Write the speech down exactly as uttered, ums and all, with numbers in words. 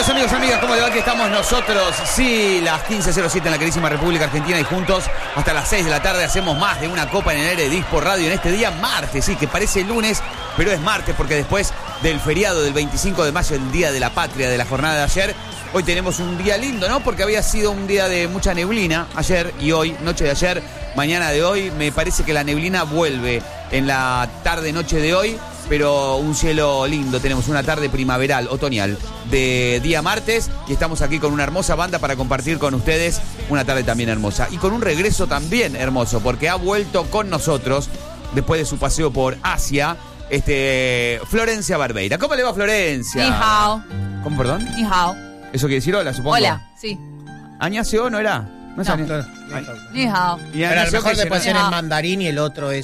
Queridos amigos, amigas, ¿cómo le va? Aquí estamos nosotros, sí, las quince cero siete en la queridísima República Argentina y juntos hasta las seis de la tarde hacemos más de una copa en el aire de Dispo Radio en este día martes, sí, que parece lunes, pero es martes porque después del feriado del veinticinco de mayo, el Día de la Patria de la jornada de ayer, hoy tenemos un día lindo, ¿no? Porque había sido un día de mucha neblina ayer y hoy, noche de ayer, mañana de hoy, me parece que la neblina vuelve en la tarde-noche de hoy, pero un cielo lindo, tenemos una tarde primaveral, otoñal, de día martes y estamos aquí con una hermosa banda para compartir con ustedes una tarde también hermosa. Y con un regreso también hermoso, porque ha vuelto con nosotros, después de su paseo por Asia, este Florencia Barbeira. ¿Cómo le va, Florencia? Ni hao. ¿Cómo, perdón? Ni hao. ¿Eso quiere decir hola, supongo? Hola, sí. ¿Añaseo no era? No. Aña- Ni hao. Y Pero a lo Añaseo mejor que después se- en mandarín y el otro es